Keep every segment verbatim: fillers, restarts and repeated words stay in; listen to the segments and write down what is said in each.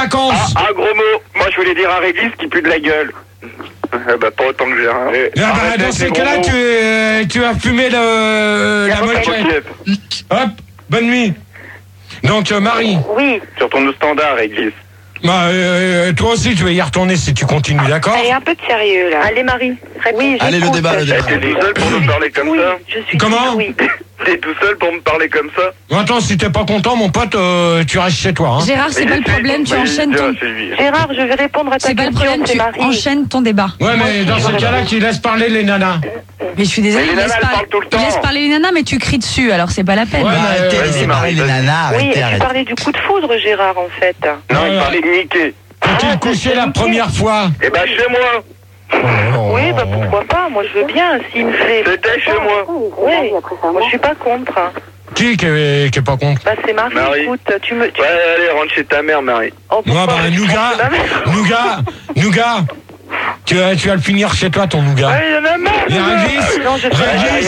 vacances. Ah, un gros mot. Moi, je voulais dire à Régis qui pue de la gueule. Bah, pas autant que Gérard. Ah bah, dans ces cas-là, tu, euh, tu as fumé le, la moquette. Hop, bonne nuit. Donc, euh, Marie. Oui. Tu retournes au standard, Régis. Bah, euh, toi aussi, tu vas y retourner si tu continues, d'accord? Allez, un peu de sérieux, là. Allez, Marie. Oui, Allez, le débat, le débat. T'es tout seul pour nous parler comme oui, ça? je suis Comment? Oui. T'es tout seul pour me parler comme ça? Attends, si t'es pas content, mon pote, euh, tu restes chez toi. Hein. Gérard, c'est pas le problème, tu enchaînes ton... Gérard, je vais répondre à ta C'est pas le question, problème, c'est tu Marie. enchaînes ton débat. Ouais, mais dans ce cas-là, tu laisses parler les nanas. Mais je suis désolée, Mais il les laisse, nanas, elles par- parlent tout le il temps. laisse parler les nanas, mais tu cries dessus, alors c'est pas la peine. Ouais, Bah, mais, arrêtez, euh, laissez parler les nanas, Oui, arrêtez, tu arrêtez. parlais du coup de foudre, Gérard, en fait. Non, il Ouais. parlait de niquer. Faut-il coucher la première fois? Eh ben, chez moi. Oui, bah pourquoi pas, moi je veux bien, s'il me fait... C'était chez moi. Oui, moi je suis pas contre. hein. Qui qui est, qui est pas contre? Bah c'est Marie, Marie. écoute, tu me... Tu... Ouais, allez, rentre chez ta mère, Marie. Oh, Ouais, pourquoi bah, je Nougat, pense que la mère- Nougat, Nougat, tu vas, tu vas le finir chez toi, ton Nougat. Ouais, il y en a marre. Il y a Régis. Non, je sais Régis.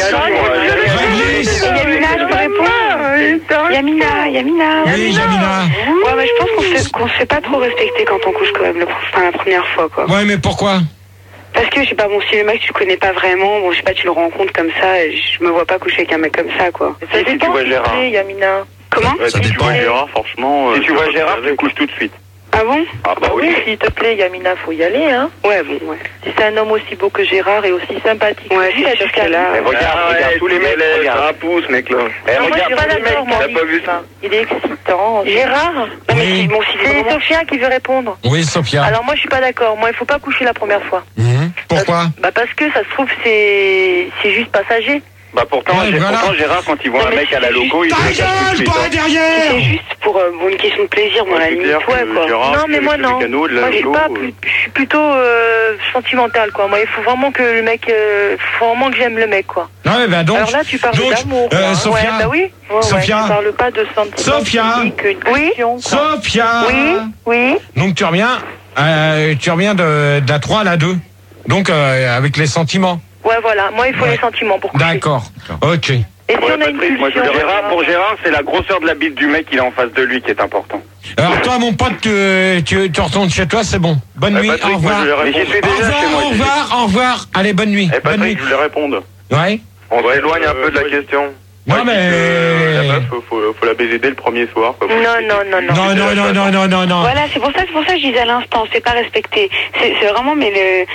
Régis. Yamina, je peux répondre. Yamina, Yamina. Oui, Jamina. Ouais, mais je pense qu'on se, qu'on se fait pas trop respecter quand on couche quand même, le, enfin, la première fois, quoi. Ouais, mais pourquoi? Parce que, je sais pas, bon, si le mec, tu le connais pas vraiment, bon, je sais pas, tu le rencontres comme ça, et je me vois pas coucher avec un mec comme ça, quoi. Ça si tu vois Gérard. Yamina. Comment? Ça Si tu dépend. vois Gérard, franchement... Si tu vois Gérard, tu couches tout de suite. Ah bon? Ah bah oui. S'il te plaît, Yamina, faut y aller, hein. Ouais, bon, ouais. Si c'est un homme aussi beau que Gérard et aussi sympathique. Ouais, c'est sûr que là... Eh, regarde, regarde, tous les mecs, regarde. Un pouce, mec, là. Eh, Non, moi, je regarde suis pas tous les mecs, d'accord, moi. t'as pas vu ça? Il est excitant. Gérard? Non, mais Oui. c'est bon, si c'est Sophia qui veut répondre. Oui, Sophia. Alors moi, je suis pas d'accord. Moi, il faut pas coucher la première fois. Mhm. Pourquoi? Bah parce que ça se trouve, c'est c'est juste passager. Bah pourtant, Ouais, Gé- voilà. pourtant, Gérard, quand il voit Non, un mais mec à la c'est logo, il Ta se cache tout de gueule, suite. toi, hein. derrière! C'est juste pour, euh, pour une question de plaisir, moi, à la c'est limite, clair ouais, que quoi. Gérard, non, mais c'est moi, le non. canot de la Moi, je suis logo, pas, euh. plus- je suis plutôt euh, sentimentale, quoi. Moi, il faut vraiment que le mec, euh, faut vraiment que j'aime le mec, quoi. Non, mais bah donc. Alors là, tu parles donc, d'amour. euh, quoi. Sophia. Ouais, bah oui. Ouais, Sophia. Ouais, tu parles pas de sentiments. Sophia. physiques, une Oui. passion, quoi. Sophia! Oui, oui. Donc tu reviens, euh, tu reviens de, de la trois à la deux. Donc euh, avec les sentiments. Ouais, voilà. Moi, il faut Ouais. les sentiments pour coucher. D'accord. Ok. Et si Ouais, on a une Patrick, moi, je pulsion, veux dire, Gérard, pour euh, Gérard, c'est la grosseur de la bite du mec qu'il a en face de lui qui est important. Alors toi, mon pote, tu, tu, tu retournes chez toi, c'est bon. Bonne Eh, nuit, Patrick, au moi, revoir. je voulais Au répondre. Mais j'y suis déjà chez moi, revoir, au j'y suis. revoir, au revoir. Allez, bonne nuit. Eh bonne nuit. Patrick, je voulais répondre. Ouais. On s'éloigne un peu de la question. Non, Ouais, mais- que, La meuf, faut, faut, faut la baiser dès le premier soir. Quoi. Non, non, non, non. Non, non, non, non, non, non, non. Voilà, c'est pour ça, c'est pour ça que je disais à l'instant, c'est pas respecté. C'est c'est vraiment, mais le,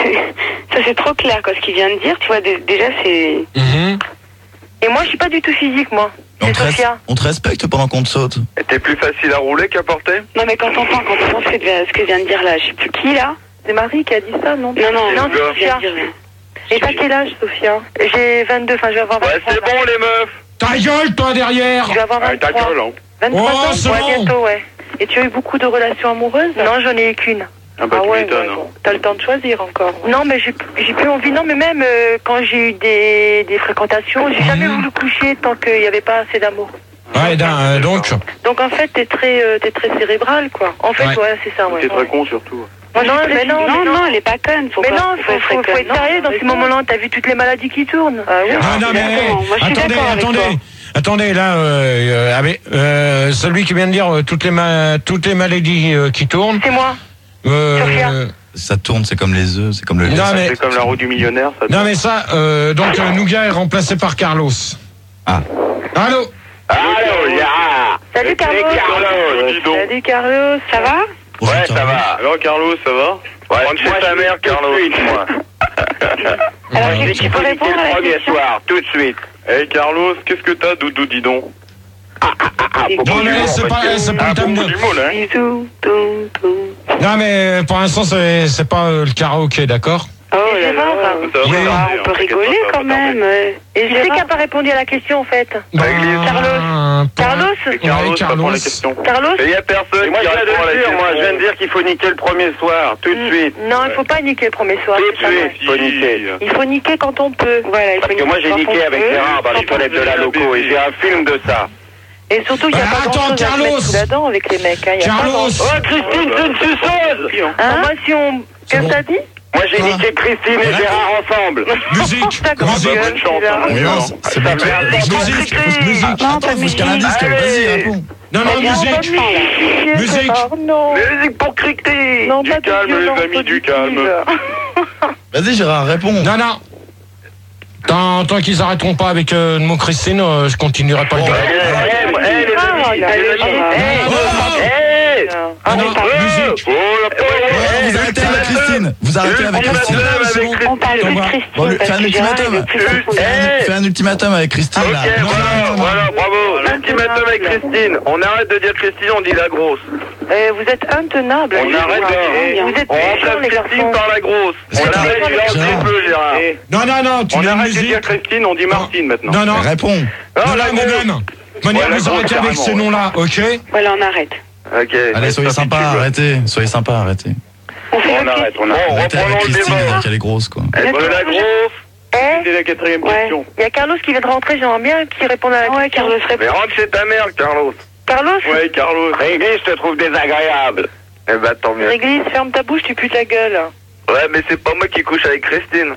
ça c'est trop clair, quoi, ce qu'il vient de dire. Tu vois, dé- déjà c'est. Mhm. Et moi, je suis pas du tout physique, moi. On C'est te, res- Sophia. on te respecte pendant qu'on te saute. T'es plus facile à rouler qu'à porter? Non, mais quand t'entends, quand t'entends ce que ce que vient de dire là, je sais plus qui là. C'est Marie qui a dit ça, non? Non, non, non, c'est Sophia. Et t'as quel âge, Sophia? J'ai vingt-deux, enfin, je vais avoir Ouais, vingt-trois. c'est bon, les meufs. Ta gueule, toi, derrière. Je vais avoir Ouais, ta vingt-trois. gueule, hein. vingt-trois Oh, ans, c'est ouais, bon. bientôt, ouais. Et tu as eu beaucoup de relations amoureuses? Non, j'en ai eu qu'une. Ah bah, tu ouais, m'étonnes, ouais, hein. bon. T'as le temps de choisir encore. Non, mais j'ai j'ai plus envie. Non, mais même euh, quand j'ai eu des, des fréquentations, j'ai jamais voulu coucher tant qu'il n'y avait pas assez d'amour. Ouais, d'un, euh, donc. Donc en fait, t'es très, euh, t'es très cérébral, quoi. En fait, Ouais. ouais, c'est ça, ouais. T'es très con, surtout. Moi, non, mais non, mais non, elle est pas conne. Faut Mais pas- non, faut, faut, faut, faut, faut être sérieux dans ces moments-là. T'as vu toutes les maladies qui tournent. Ah oui. Non, non, mais Exactement. Moi, je suis attendez, d'accord avec attendez, toi. attendez, là, euh, euh, avec, euh, celui qui vient de dire euh, toutes les ma- toutes les maladies euh, qui tournent. C'est moi. Euh, Sophia. Ça tourne, c'est comme les œufs, c'est comme le lait. Non, mais- C'est comme la roue du millionnaire, ça. Non mais ça, euh, donc euh, Nougat est remplacé par Carlos. Ah. Allô. Allô, ya. Salut Carlos. Carlos, dis donc. Salut Carlos, ça va? Bonjour, Ouais, ça Carlos. va. Alors, Carlos, ça va? Ouais, rentre chez ta mère, Carlos. moi. Alors, Je dis tu qu'il peux faut niquer répondre à le la premier question? soir, tout de suite. Hey, Carlos, qu'est-ce que t'as, Doudou, dis donc? Ah, ah, ah, ah, Non, beaucoup mais d'humour, c'est parce pas- que- c'est pas le ah, thème beaucoup de- d'humour, là, hein. Bisous. Toum, toum. Non mais pour l'instant c'est c'est pas euh, le karaoké, d'accord. Oh là là. Ça va Oui. tarder, Ah, hein, on peut t'inquiète rigoler pas, ça quand va tarder. même. Et je sais qui n'a pas répondu à la question en fait. Bah, Église. Carlos. pour- Carlos Et Carlos, Ouais, ça prend Carlos. la question. Carlos? Et il y a personne Et moi, qui je viens répond de à la le dire, question. moi, Je viens de dire qu'il faut niquer le premier soir, tout de suite. Non, il faut pas niquer le premier soir. Tout c'est pas de vrai. suite, faut niquer. Il faut niquer quand on peut. Voilà, il faut Parce que niquer moi, j'ai quand niqué on avec peut, Gérard dans les quand on toilettes de peut. la loco et j'ai un film de ça. Et surtout, il n'y a Bah, pas attends, grand-chose à se Carlos. mettre sous la dent avec les mecs. Hein. Il y a pas Carlos. grand- Oh, Christine, c'est une suceuse! Hein, moi, si on... Qu'est-ce que bon. t'as dit? Moi j'ai niqué Christine et Gérard ensemble. Musique. D'accord, Musique. gueule, Bonne chance. celui-là. hein, Oui, non. non, c'est bien. Ça fait un temps. Musique. Musique. Non, pas Attends, faut musique. qu'un indice, Allez. vas-y, réponds. Non, non, musique. Musique. Gérard, non. Musique pour Christine. Non, Du pas de calme violence les amis, du auditive. calme. Vas-y, Gérard, réponds. Non, non. Tant, tant qu'ils arrêteront pas avec euh, le mot Christine, euh, je continuerai pas le Eh, gars. eh, eh, les Ah, amis, il a les le amis, Gérard. eh, Oh. eh, Ah non, musique. oh, la Ouais, pauvre, vous arrêtez avec Christine. Vous arrêtez avec Christine. On parle plus de Christine Bon, lui, fais parce un que Gérard est ultimatum. le plus Eh. important. Fais un- Fais un ultimatum avec Christine, Ok, là. voilà, voilà, bravo. L'ultimatum avec Christine. On arrête de dire Christine, on dit la grosse. Eh, vous êtes intenable. On arrête de... Vous êtes On méchants, remplace les Christine garçons. par la grosse. Est-ce On que t'as- arrête de dire un Gérard. petit peu, Gérard. Non, non, non, tu On dis arrête de musique. dire Christine, on dit Martine maintenant. Non, non. Réponds. Ah, Non, la non, grosse. madame. Manière, Ouais, la vous grosse, arrêtez avec carrément, ces ouais. noms-là, ok? Voilà, on arrête. Ok. Allez, soyez sympa, arrêtez. Soyez sympa, arrêtez. On fait On le arrête, on arrête. Bon, Arrêtez avec reprenons le Christine, débat. alors qu'elle est grosse, quoi. Elle veut la grosse. Eh, C'est la quatrième ouais. question. Il y a Carlos qui vient de rentrer, j'aimerais bien qu'il réponde à la question. Ouais, Carlos Mais répond. rentre chez ta mère, Carlos. Carlos Ouais, Carlos. Réglisse, je te trouve désagréable. Eh ben, tant mieux. Réglisse, ferme ta bouche, tu pues la gueule. Ouais, mais c'est pas moi qui couche avec Christine.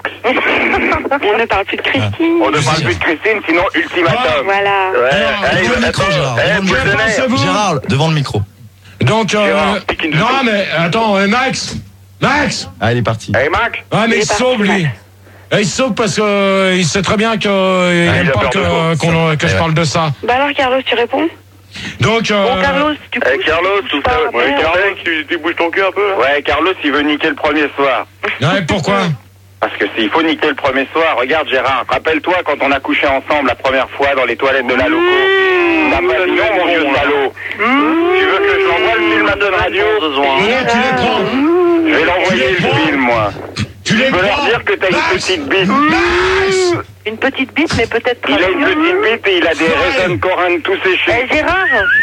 On ne parle plus de Christine. On ne parle plus de Christine, sinon ultimatum. Voilà. Ouais, Alors, allez, devant le micro, attends. Gérard, Eh, devant le vous micro. tenez. Pensez-vous Gérard, devant le micro. Donc, euh, Gérard, pique une non, seconde. mais attends, euh, Max, Max. Ah, il est parti. Hey, Mac. Ah, mais Il il est parti, sauve lui. Max. Eh, Il sauve parce que euh, il sait très bien que euh, il Ah, il aime a pas peur de que, quoi, qu'on- que Eh je ouais. parle de ça. Bah alors, Carlos, tu réponds Donc, euh, Bon, Carlos, tu Eh, couches, Carlos, tu tout couches pas, ça. Ouais, merde. Carlos, tu, tu bouges ton cul un peu là. Ouais, Carlos, il veut niquer le premier soir. ouais, pourquoi? Parce que s'il faut niquer le premier soir, regarde Gérard, rappelle-toi quand on a couché ensemble la première fois dans les toilettes de la loco. Mmh. La pavillon, mon vieux salaud. Tu veux que je l'envoie le film à Donne Radio Voilà, tu les prends. Je vais l'envoyer Tu les le prends. film, moi. Tu les Je peux leur prends. dire que t'as une Max, petite bite. Max. Une petite bite, mais peut-être Il a une très petite bite et il a des Ouais. raisins de corinne tout séchés. Eh, Gérard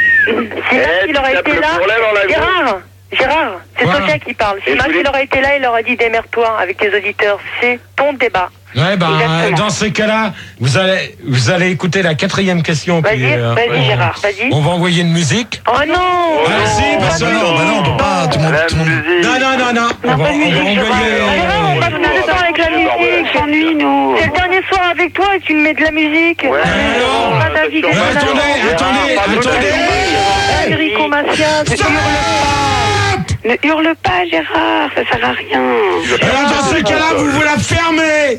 Si Max, Eh, il aurait tu été tapes le là... bourrelet dans la Gérard Gérard, c'est Voilà. Sophia qui parle. Si Et je Max, voulais- il aurait été là, il aurait dit démerde-toi avec tes auditeurs. C'est ton débat. Ouais, ben, Exactement. dans ces cas-là, vous allez, vous allez écouter la quatrième question. Vas-y, puis, euh, vas-y, on- Gérard, vas-y. On va envoyer une musique. Oh non Ah, si, parce que Bah non, bah non, on peut pas. Tout le monde. La Tout le monde. musique. Non, non, non, non. On va, pas de on va musique, envoyer. Gérard. euh, Gérard, on passe plus de temps avec la musique. S'ennuie, nous. C'est le dernier soir avec toi et tu me mets de la musique. Ouais. alors Pas ta vie, Mais Gérard. attendez, attendez, Gérard, attendez. Enrico Macias, ne hurle pas. Ne hurle pas, Gérard, ça sert à rien. Alors, dans ces cas-là, vous vous la fermez.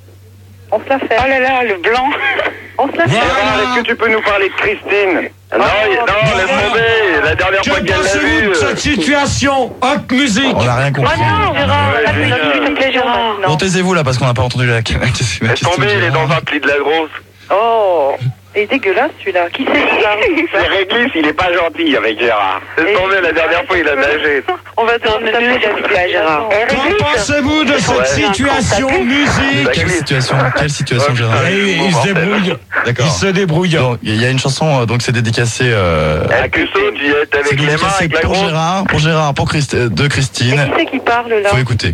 On se la fait. Oh là là, le blanc. On se la fait. Voilà. Gérard, est-ce que tu peux nous parler de Christine? Non, il- non, laisse tomber. La dernière fois Que qu'elle l'a pensez-vous vue. de euh, cette situation? Hop, musique. On n'a rien Oh compris. non, Gérard, Ouais, pas de ouais, musique, ouais. s'il te plaît, Gérard. Bon, taisez-vous là parce qu'on n'a pas entendu la, la, la question. Laisse tomber, de il est Gérard. dans un pli de la grosse. Oh, il est dégueulasse celui-là. Qui c'est celui-là C'est Réglisse, il est pas gentil avec Gérard. Laisse tomber, la dernière fois il a nagé. On va te taper, Gérard. Eh, Qu'en Réglisse. pensez-vous de cette Ouais. situation musique? Quelle situation Quelle situation, Gérard Et il, il se débrouille. D'accord. Il se débrouille. Donc, il y a une chanson, euh, donc c'est dédicacé. Euh, À Cusseau, tu y es c'est avec les mains, dédicacé avec la pour grosse. Gérard, pour Gérard, pour Christ- euh, de Et Christine. qui c'est qui parle là Faut écouter.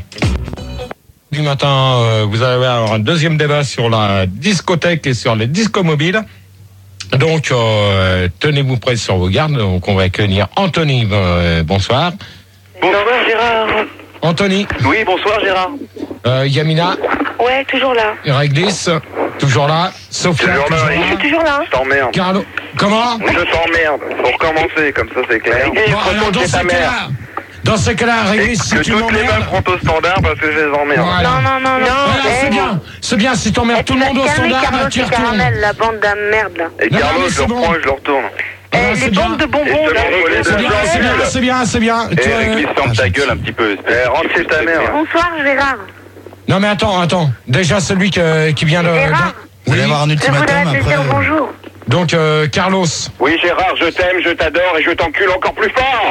Du matin, euh, vous allez avoir un deuxième débat sur la discothèque et sur les discos mobiles. Donc, euh, tenez-vous prêts sur vos gardes. Donc, on va accueillir Anthony. Euh, bonsoir. Bonsoir, Gérard. Anthony, Oui, bonsoir Gérard. euh, Yamina, Ouais, toujours là. Réglisse, toujours là. Sophia, Toujours là, toujours oui. Je suis là. toujours là. Je t'emmerde. Carlo, comment? Je t'emmerde. Faut recommencer, comme ça c'est clair. Bon, alors, dans ces cas-là, dans ces cas-là, Réglisse, si Que tu toutes les balles m'emmerdes. prennent au standard parce que je les emmerde. Voilà. Non, non, non, non. Voilà, Eh, c'est bien, c'est bien, si t'emmerdes tout le monde au standard, bah, tu retournes. la bande de merde là. Et Non, Carlos, mais je c'est le bon. reprends et je le retourne. Eh, Voilà, les c'est bien. bandes de bonbons Et là. je te les C'est bien, c'est bien, c'est bien, c'est bien. Tu, Et euh, Réglisse, ferme ta gueule un petit peu. Eh, rentre chez ta mère. Bonsoir, Gérard. Non mais attends, attends. Déjà celui que- qui vient de... Gérard. Vous allez avoir un Je ultimatum voudrais te après. dire euh, bonjour. Donc euh, Carlos. Oui Gérard, je t'aime, je t'adore et je t'encule encore plus fort.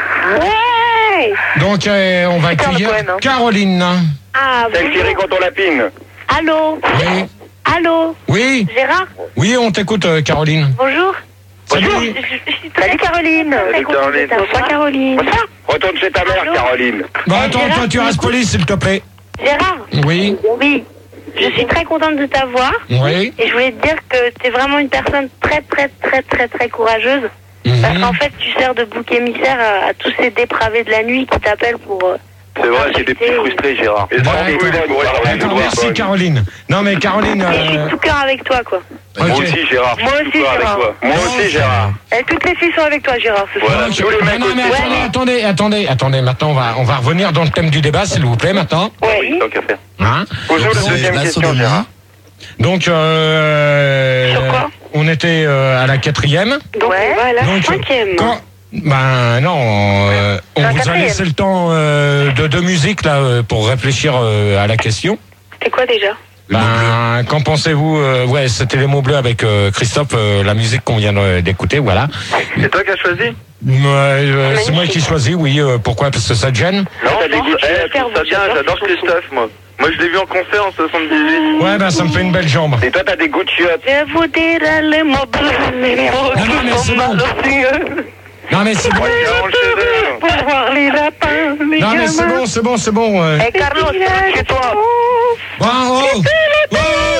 Ouais. Donc euh, on va C'est Carl accueillir Cohen, hein. Caroline. Ah, Celle qui rit bonjour. quand on la pine. Allô. Oui. Allô. Oui, Gérard. oui, on t'écoute euh, Caroline. Bonjour. Salut. Salut Caroline. Salut, Caroline. Bonsoir Caroline. Bonsoir. Retourne chez ta mère, Allô Caroline. Bon attends, toi tu restes poli s'il te plaît. Gérard. Oui, Oui. Je suis très contente de t'avoir. oui. Et je voulais te dire que tu es vraiment une personne très très très très très courageuse. Parce Mhm. qu'en fait, tu sers de bouc émissaire à, à tous ces dépravés de la nuit qui t'appellent pour, euh, C'est vrai, c'est des petits frustrés, Gérard. Et Ouais, tranquille, attends, bon, alors, attends, bon, merci bon. Caroline. Non mais Caroline. Et je suis euh, tout cœur avec toi, quoi. Moi ok. aussi, Gérard. je Moi suis aussi, tout avec Gérard. toi. Moi aussi, Gérard. Et toutes les filles sont avec toi, Gérard, ce soir. Voilà, Donc, tous les mecs non, non, mais aussi. attendez, attendez, attendez, attendez. Maintenant, on va, on va revenir dans le thème du débat, s'il vous plaît, maintenant. Oui, tant qu'à faire. Hein Pose-nous la C'est deuxième la question, sodomie. Gérard. Donc, euh, Sur quoi on était euh, à la quatrième. Donc Ouais. on va à la Donc, cinquième. Quand, ben non, euh, on La vous a quatrième. laissé le temps euh, de, de musique là euh, pour réfléchir euh, à la question. C'est quoi déjà? Ben, qu'en pensez-vous euh, Ouais, c'était les mots bleus avec euh, Christophe, euh, la musique qu'on vient de- d'écouter, voilà. C'est toi qui as choisi? Ouais, euh, c'est moi qui choisis, oui. euh, pourquoi? Parce que ça te gêne? Non, t'as des non, goûts. je vais Eh, faire, trouve ça vous, bien, j'adore j'adore cette chanson. Christophe, moi. Moi, je l'ai vu en concert en soixante-dix-huit. Ouais, ben ça me fait une belle jambe. Et toi, t'as des goûts de chiottes. Je vous dirai les mots bleus, les mots Non, non, mais qui c'est sont bon. malicieux. Non mais c'est bon. Ouais, il rentre chez eux. Pour voir les lapins, les Non mais c'est gamins. bon, c'est bon, c'est bon. euh. Eh, Carlos, chez toi. Bon, oh, oh, oh,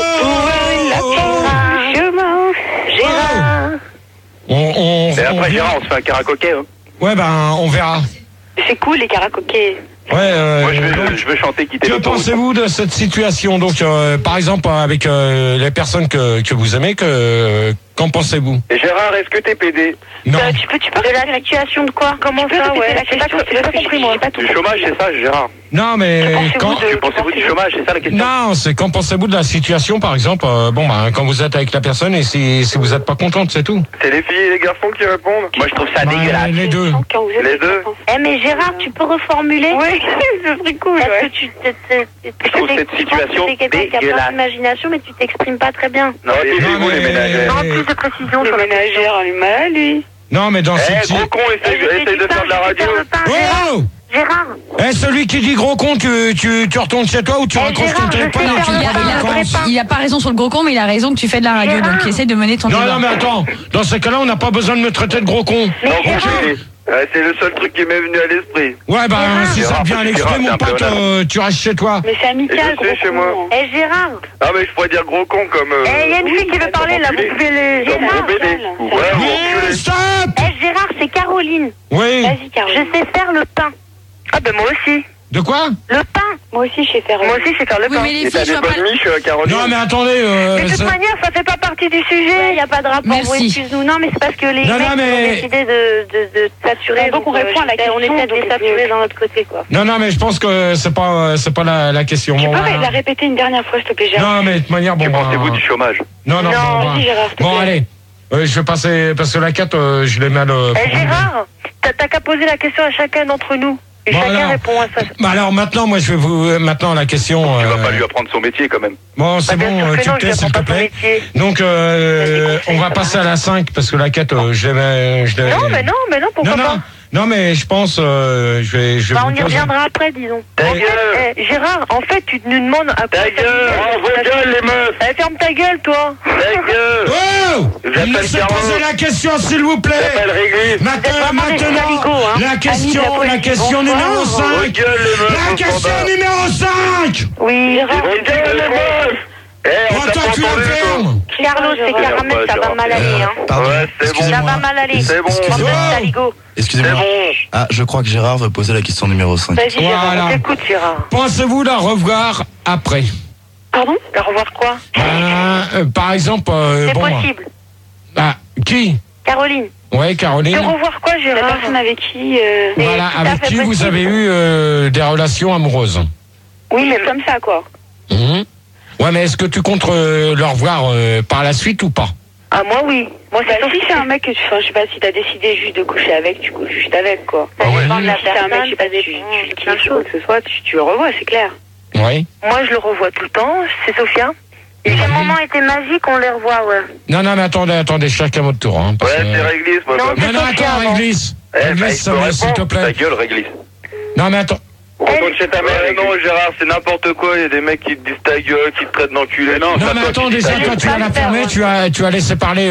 oh. Chemin, Gérard. On, on, Et on après, vient- Gérard, on se fait un karaoké. Hein. Ouais, ben on verra. C'est cool les karaokés. Ouais. Euh, Moi, je veux, donc, je veux chanter Quitter que l'autoroute. pensez-vous de cette situation? Donc, euh, par exemple, avec euh, les personnes que, que vous aimez, que euh, qu'en pensez-vous? Et Gérard, est-ce que t'es pédé? Non. Euh, tu peux, tu parles de la situation de quoi? Comment Tu peux ça, répéter ouais. la J'ai pas question? j'ai pas compris, moi. J'ai pas tout Du compris. chômage, c'est ça, Gérard? Non, mais quand. Que pensez-vous du chômage? C'est ça la question? Non, c'est qu'en pensez-vous de la situation, par exemple, euh, bon, ben, quand vous êtes avec la personne et si, si vous n'êtes pas contente, c'est tout. C'est les filles et les garçons qui répondent? Moi, je trouve ça Ben, dégueulasse. les deux. Quand vous êtes Les avec deux. la personne. Eh, mais Gérard, tu peux reformuler? Oui, ce serait cool. Parce Ouais. que tu t'es- t'es- t'es- Je trouve t'es- cette je pense que situation t'es quelqu'un qui a plein dégueulasse. d'imagination, mais tu t'exprimes pas très bien. Non, Non, taisez-vous, mais- les ménagères. Non, plus de précision Le sur la ménagère, elle est mal, lui. Non, mais dans Eh, cette. gros con, essaye, Eh, essaye de j'ai faire de la dit radio. faire le pain, Gérard. Oh! Gérard, Eh, celui qui dit gros con, tu, tu, tu retournes chez toi ou tu Eh, raccroches Gérard, ton je téléphone sais et faire tu le Il prends a, des pain. il a- vacances? il a pas raison sur le gros con, mais il a raison que tu fais de la radio, Gérard. donc essaye de mener ton Non, débat. non, mais attends, dans ces cas-là, on n'a pas besoin de me traiter de gros con. mais Non, Gérard, bon, Ouais, c'est le seul truc qui m'est venu à l'esprit. Ouais, ben, si ça Gérard, te vient à faut que tu l'extrême, diras, mon c'est un pote, peu euh, tu restes chez toi. Mais c'est amical, Et je gros sais, chez con. moi. eh Gérard, Ah, mais je pourrais dire gros con comme. Euh, eh, il y a une fille qui veut parler là, vous pouvez les. Comme Gérard, gros bébé. Gérard. Ouais, Mais mon enculé. stop! eh Gérard, c'est Caroline. Oui. Vas-y, Je Caroline. sais faire le pain. Ah, ben moi aussi. De quoi? Le pain. Moi aussi, je sais faire. Moi aussi, je sais faire le Oui, pain. mais les Et t'as filles, je des vois pas. bonnes miches, euh, Caroline? Non, mais attendez, euh, Mais de toute ça- manière, ça fait pas partie du sujet, il n'y a pas de rapport. Merci. Oui, excuse-nous. Non, mais c'est parce que les Non, mecs non, mais- ont décidé de, de, de saturer. Donc, on euh, répond à la j'essaie- On question, essaie de donc, les saturer euh, dans notre côté, quoi. non, non, mais je pense que c'est pas, euh, c'est pas la, la question. Tu Bon, peux voilà. la répéter une dernière fois, s'il te plaît, Gérard? Non, mais de toute manière, bon. Que ben, pensez-vous du chômage? Non, non, Non, bon, ben, vas-y, Gérard, s'il te bon, plaît. allez. Euh, je vais passer, parce que la quatre, euh, je l'ai mal. Euh, Eh Gérard, t'as t'as qu'à poser la question à chacun d'entre nous. Et Bon, chacun alors. répond à ça. Bah alors maintenant, moi, je vais vous, euh, maintenant la question. Tu vas euh, pas lui apprendre son métier quand même. Bon, c'est Bah, bien bon, sûr euh, que tu non, te je tais, lui s'il te apprends pas son plaît. métier. Donc, euh, Vas-y, conseille, on va ça passer va. à la cinq, parce que la quatre, euh, je l'ai. je l'ai- Non, mais non, mais non, pourquoi non, pas non, non, mais je pense, euh, je vais, je vais Bah, vous on y poser- reviendra après, disons. Ta En gueule. fait, eh, Gérard, en fait, tu nous demandes à quoi Ta ça gueule! sert. Oh, vos gueules, les meufs! Eh, ferme ta gueule, toi. Ta gueule! Oh! J'appelle Laissez Carole. poser la question, s'il vous plaît. J'appelle Réglisse! Maintenant, vraiment des maintenant, saligots, hein. la question, Amis de la la police, question bonsoir. numéro Vos cinq. gueules, les meufs! La vos question standards. numéro cinq. Oui, Vos gueules, les meufs! Eh, on Oh, t'a toi, pas tu la entendu, toi. fermes. Carlos, c'est Gérard. caramel, ça va mal aller, hein. Pardon, Ouais, c'est bon. Ça excusez-moi. va mal aller. C'est bon. Bande de Oh. saligots. C'est Excusez-moi. bon! Ah, je crois que Gérard veut poser la question numéro cinq. Vas-y, Gérard, Voilà. on t'écoute, Gérard. Pensez-vous la revoir après? Pardon? Au revoir quoi? Euh, euh, Par exemple, euh, C'est bon. possible. Ah, qui? Caroline. Ouais, De Caroline. revoir quoi, La Gérard? personne avec qui... euh, C'est Voilà, tout à avec fait qui vous possible. avez eu euh, des relations amoureuses. Oui, mais comme ça, quoi. Mhm. Ouais, mais est-ce que tu comptes euh, le revoir euh, par la suite ou pas? Ah, moi, oui. Moi, Bah, c'est si c'est un mec que tu... Enfin, je sais pas, si t'as décidé juste de coucher avec, tu couches juste avec, quoi. Ça dépend de la Si c'est un mec, je sais pas, personne, tu, ça tu, dépend, tu plein de kiffes ou quoi que ce soit, tu, tu le revois, c'est clair. Oui. Moi, je le revois tout le temps. C'est Sophia. Et quel moment était magique, on les revoit, ouais. Non, non, mais attendez, attendez, chacun votre tour. Hein, parce Ouais, que- c'est Réglisse, moi. Non, comme- c'est Non, non, Sophia, attends, avant. Réglisse. Eh, bah, Réglisse, il ça te va, s'il te répond. Ta plaît. gueule, Réglisse. Non, mais attends. Retourne chez ta mère. Non, Gérard, c'est n'importe quoi. Il y a des mecs qui te disent ta gueule, qui te traitent d'enculé. Non, Non, c'est mais toi attends, qui dis déjà, ta toi, gueule. tu as la Pas fermée, faire, tu as, tu as laissé parler.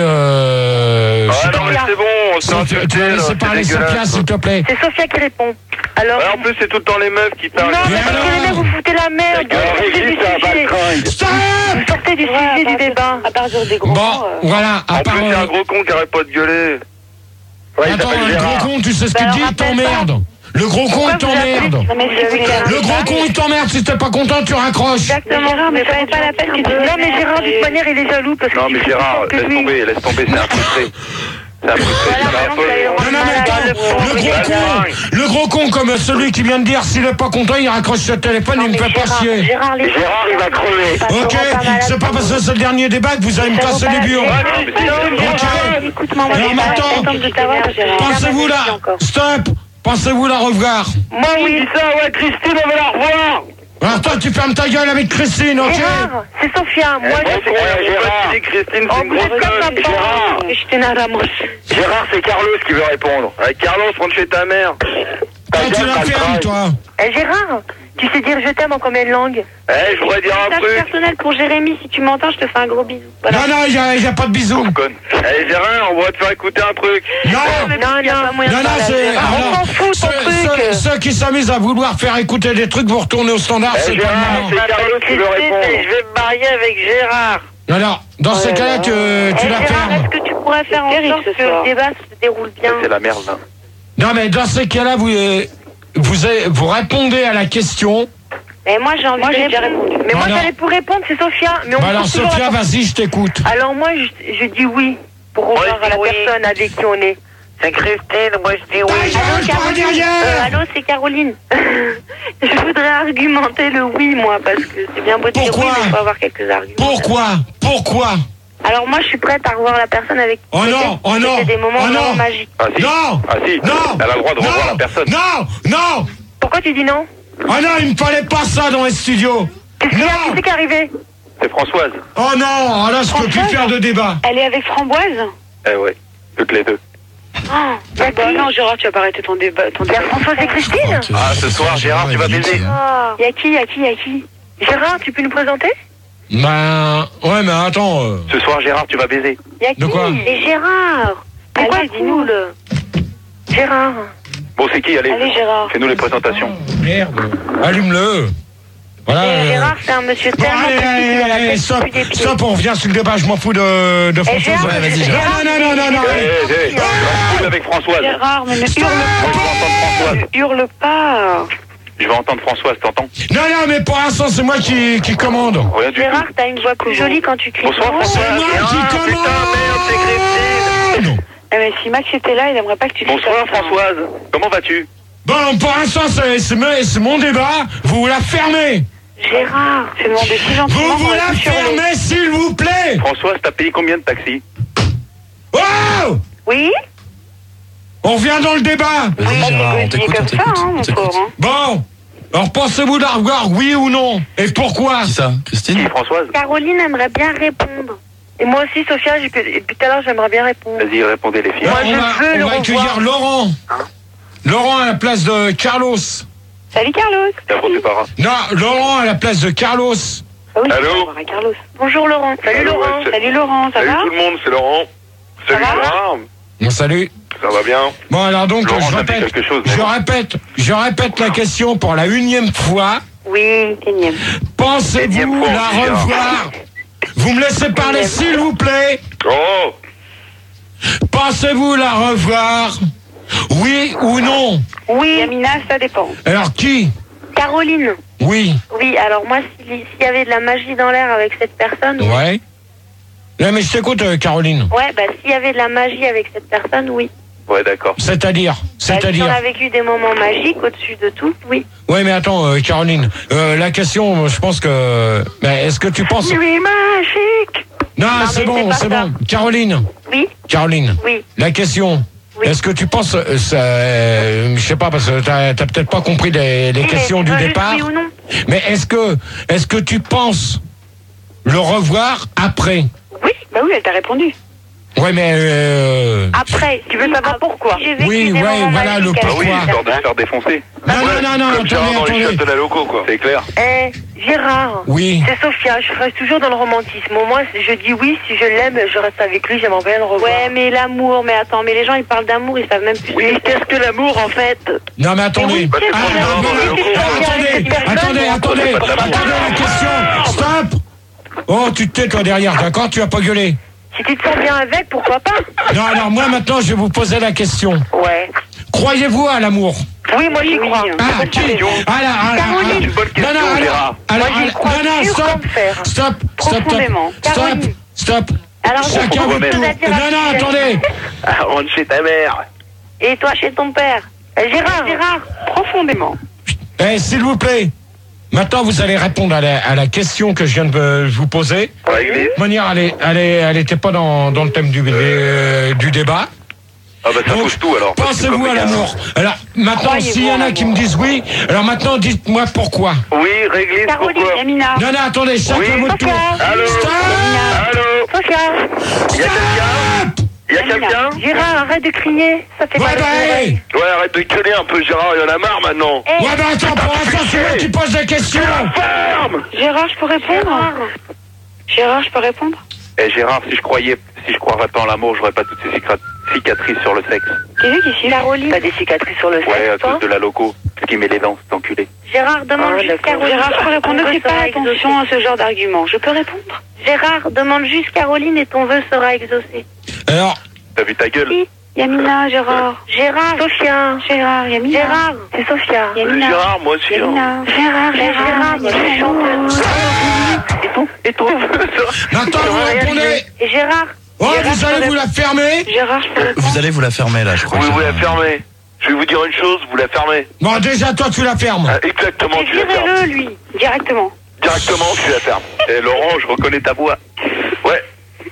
Euh, Ah je sais non, pas, mais c'est bon, on s'est tu, insulté, tu as là, laissé c'est parler Sophia, dégueulasse. s'il te plaît. C'est Sophia qui répond. Alors. Ouais, en plus, c'est tout le temps les meufs qui parlent. Non, mais Mais parce que les alors mecs, vous foutez la merde. Ta gueule, Vous sortez du Réglisse, c'est un sujet. baltringue. Stop! Vous sortez du Ouais, à sujet du partir- débat. À partir des gros Bon, mots, euh, voilà, à En part. plus, c'est euh, un gros con qui arrête pas de gueuler. Ouais, il Attends, s'appelle un Gérard. gros con, tu sais ce Bah, qu'il alors, dit, il rappelle t'emmerde. Le gros con, il t'emmerde. Non, mais si vous avez- Le gros con, il t'emmerde. Si t'es pas content, tu raccroches. Exactement. Gérard, mais ça vaut pas la peine que tu... Non, mais Gérard, de toute manière, il est jaloux parce que... Non, mais Gérard, laisse tomber, laisse tomber, c'est un frustré. C'est un frustré, c'est un peu... Non, non, mais attends, le gros con, le gros con comme celui qui vient de dire, s'il est pas content, il raccroche ce téléphone, il me fait pas chier. Gérard, les Gérard, il va crever. Ok, c'est pas parce que c'est le dernier débat que vous allez me casser les burnes. Ok. Écoute-moi, moi, Alors j'ai pas la maintenant, tête de t'avoir, Gérard. pensez-vous là, stop, pensez-vous la revoir. Moi, oui, dis ça, ouais, Christine, on va la revoir. Alors toi, tu fermes ta gueule avec Christine, ok? Gérard, c'est Sophia, moi, Eh, je... c'est quoi, Gérard? Christine, Oh, c'est une vous êtes grosse comme gueule. papa. Gérard. Je t'ai narramos. Gérard, c'est Carlos qui veut répondre. Avec Carlos, rentre chez ta mère. Toi, tu la fermes, toi. Eh, Gérard, tu sais dire je t'aime en combien de langues? Eh, je voudrais dire un Message truc. personnel pour Jérémy, si tu m'entends, je te fais un gros bisou. Voilà. Non, non, il y a, y a pas de bisous. Conne. Eh, Gérard, on va te faire écouter un truc. Non, Non, non, non, non, c'est... On s'en fout, ton ceux, truc. ceux- ceux qui s'amusent à vouloir faire écouter des trucs, vous retournez au standard, Eh, c'est pas le Gérard, moment. c'est Carlos qui veut répondre. Je vais me marier avec Gérard. Alors, dans ces cas-là, tu, tu Eh, la Gérard, fermes. est-ce que tu pourrais faire en sorte que le débat se déroule bien? C'est la merde, là. Non, mais dans ces cas-là, vous, euh, vous, avez- vous répondez à la question. Mais moi, j'ai envie Moi, de j'ai déjà répondre. répondu. Mais moi, Voilà. j'allais pour répondre, c'est Sophia. Mais on Bah me alors, pose toujours Sophia, la- vas-y, je t'écoute. Alors moi, je, je dis oui pour revoir je dis à la oui. personne avec qui on est. C'est Christine, moi je dis oui. Ta gueule, Allô, par derrière. Euh, allô, c'est Caroline. Je voudrais argumenter le oui, moi, parce que c'est bien beau de dire oui, Pourquoi mais il faut avoir quelques arguments. Pourquoi Pourquoi Alors moi, je suis prête à revoir la personne avec qui Oh non, oh non, c'était des moments oh vraiment non. magiques. Ah si. Non Ah si. Non Elle a le droit de non, revoir la personne. Non Non Pourquoi tu dis non? Oh non, il me fallait pas ça dans les studios. Qu'est-ce qu'il y a? Non. Qu'est-ce qui est arrivé? C'est Françoise. Oh non, alors je peux plus faire de débat. Elle est avec Framboise? Eh ouais. Toutes les deux. Ah, bah non, Gérard, tu vas pas arrêter ton débat. Ton débat. Françoise et Christine? Ah, ce soir, Gérard, tu vas baiser. Ah, y a qui? Y a qui? Y a qui? Gérard, tu peux nous présenter? Ben, ouais, mais attends. euh, Ce soir, Gérard, tu vas baiser. Y a qui? De quoi? Et Gérard. Pourquoi Allez, dis-nous le Gérard. Bon, c'est qui? Allez, Allez, Gérard. fais-nous les présentations. Merde. Allume-le. Voilà. Et euh, Gérard, c'est un monsieur Bon, tellement allez, petit allez, qu'il a la allez, tête stop, plus des pieds. stop, on revient sur le débat, je m'en fous de, de Et Françoise. Gérard, Ouais, vas-y, Gérard, non, non, non, non, non, Eh, non. eh, eh, tu vas cool avec Françoise. Gérard, mais ne Stop. hurle Je vais entendre Françoise. pas. Hurle pas. Je vais entendre Françoise, t'entends? Non, non, mais pour l'instant, c'est moi qui, qui commande. Rien du Gérard, tout. t'as une voix plus jolie quand tu cries. Bonsoir, François. C'est moi qui Ah, commande. putain, merde, c'est Christine. Eh, mais si Max était là, il aimerait pas que tu cries Bonsoir, comme ça. Françoise. Comment vas-tu? Bon, pour l'instant, c'est c'est me- c'est mon débat. Vous la fermez. Gérard, tu demandes si gentiment. Vous vous qu'on la va plus hurler. fermez, s'il vous plaît. Françoise, t'as payé combien de taxis? Oh Oui? On revient dans le débat. Vas-y, Gérard, on t'écoute, on comme ça, t'écoute. hein, on mon t'écoute. pauvre. hein. Bon. Alors, pensez-vous la revoir, oui ou non? Et pourquoi? Qui ça? Qui, Christine? Françoise? Caroline aimerait bien répondre. Et moi aussi, Sophia, j'ai- depuis tout à l'heure, j'aimerais bien répondre. Vas-y, répondez les filles. Moi, on je va, veux on le va accueillir revoir. Laurent. Laurent à la place de Carlos. Salut, Carlos. Tiens, bon, c'est pas grave. Non, Laurent à la place de Carlos. Ah oui, Allô je vais voir un Carlos. Bonjour, Laurent. Salut, Allô, Laurent. ouais, c'est- Salut, Laurent. Ça Salut va? tout le monde, c'est Laurent. Salut va Gérard. Bon, salut. Ça va bien? Bon, alors donc, Laurent, je t'as dit répète, quelque chose, mais je bon. répète, je répète la question pour la unième fois. Oui, énième. Pensez-vous Énième fois, la Gérard. revoir? Vous me laissez parler, Énième. s'il vous plaît. Oh! Pensez-vous la revoir? Oui ou non? Oui. Yamina, ça dépend. Alors, qui? Caroline. Oui. Oui, alors moi, s'il s'il y avait de la magie dans l'air avec cette personne... oui. Ouais. Là, mais je t'écoute, euh, Caroline. Ouais, bah s'il y avait de la magie avec cette personne, oui. Ouais, d'accord. C'est-à-dire? Bah, si on C'est-à-dire? a vécu des moments magiques au-dessus de tout, oui. Ouais, mais attends, euh, Caroline. Euh, la question, je pense que... Mais est-ce que tu penses... Nuit magique. Non, Non, c'est mais bon, c'est pas c'est ça. bon. Caroline. Oui, Caroline. oui. La question... Oui. Est-ce que tu penses, euh, ça, euh, je sais pas, parce que t'as, t'as peut-être pas compris les, les Oui, mais questions tu du veux juste départ. oui ou non? Mais est-ce que, est-ce que tu penses le revoir après? Oui, bah oui, elle t'a répondu. Ouais, mais euh, Après, tu veux savoir pourquoi? Oui, ouais, voilà le Ah oui, Pourquoi histoire de se faire défoncer. non, non, non, non, Comme Gérard attendez, dans les chefs attendez. de la loco, quoi. C'est clair. Eh, Gérard. Oui. C'est Sophia, je reste toujours dans le romantisme. Au moins, je dis oui, si je l'aime, je reste avec lui, j'aimerais bien le revoir. Ouais, mais l'amour, mais attends, mais les gens, ils parlent d'amour, ils savent même plus. Oui, qu'est-ce que l'amour, en fait? Non, mais attendez. Oui, Bah, c'est Ah, pour non, Gérard non, dans la non, loco. attendez, attendez, attendez, attendez la question. Stop. Oh, tu te tais toi derrière, d'accord? Tu vas pas gueuler. Si tu te sens bien avec, pourquoi pas? Non, alors moi maintenant, je vais vous poser la question. Ouais. Croyez-vous à l'amour? Oui, moi j'y crois. Ah, qui Alors, alors, Caroline. C'est une bonne question, non, non, alors, Gérard. alors, Moi, j'y alors, crois non, non, dur stop, comme fer. stop, stop, stop, Profondément. stop, Caroline. stop. Alors, Chacun on votre a tour. chose à dire à Non, ce non, sujet. attendez. Ah, rentre chez ta mère. Et toi chez ton père. Euh, Gérard, Gérard, profondément. Eh, s'il vous plaît. Maintenant, vous allez répondre à la, à la question que je viens de euh, vous poser. Ouais, Église. De manière, elle est- elle est- elle était pas dans, dans le thème du, euh, du débat. Ah bah ça Donc, fausse tout alors. parce que Pensez-vous comme à les gars- l'amour. Alors, maintenant, Croyez-vous s'il y en en a qui me disent oui, alors maintenant, dites-moi pourquoi. Oui, Réglisse, Caroline, pourquoi Yamina. Non, non, attendez, chacun Oui. votre tour. Allô Stop. Allô Sophia. Il y a quelqu'un Il y a quelqu'un Gérard, arrête de crier. Ça fait Ouais, pas bah, de hey. Ouais, arrête de gueuler un peu, Gérard, il y en a marre maintenant. Eh, Ouais, bah, attends, pour l'instant, c'est moi qui pose la question. Ferme Gérard, je peux répondre Gérard, je peux répondre Eh Gérard, si je croyais, si je croirais pas en l'amour, j'aurais pas toutes ces cicra- cicatrices sur le sexe. Qui est qui ici Caroline. T'as des cicatrices sur le sexe, Ouais, à toi cause de la loco. Ce qui met les dents, cet enculé. Gérard, demande juste Caroline. Gérard, je peux répondre. Ne fais pas attention à ce genre d'argument. Je peux répondre Gérard, demande juste Caroline et ton vœu sera exaucé. Alors, T'as vu ta gueule Si. Yamina, Gérard. Gérard. Sophia. Gérard, Yamina. Gérard, c'est Sophia. Yamina. Gérard, moi aussi. hein. Yamina. Gérard, Gérard, je suis chanteuse. Et toi Et toi maintenant, vous répondez. Et Gérard Oh, Gérard, vous je allez peux vous la fermer. Gérard, je peux répondre Vous allez vous la fermer là, je crois. Oui, que vous j'ai- la fermez. Je vais vous dire une chose, vous la fermez. Bon, déjà, toi, tu la fermes. Ah, exactement, Et tu la fermes. virez-le, lui, directement. Directement, tu la fermes. Et Laurent, je reconnais ta voix. Ouais.